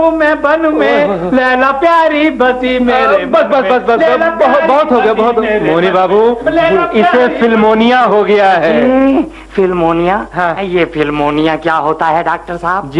मैं बन में लैला प्यारी बसी मेरे। बस बस बस बस बहुत हो गया, बहुत। मोनी बाबू, इसे फिल्मोनिया हो गया है। फिल्मोनिया? हाँ। ये फिल्मोनिया क्या होता है डॉक्टर साहब?